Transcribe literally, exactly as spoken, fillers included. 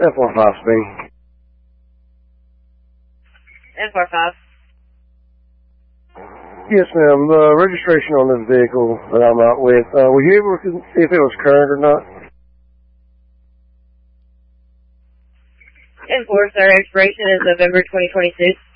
F four five speed. F four five. Yes, ma'am. The registration on this vehicle that I'm out with, uh, were you able to see if it was current or not? ten four, sir. Expiration is November twenty twenty-six.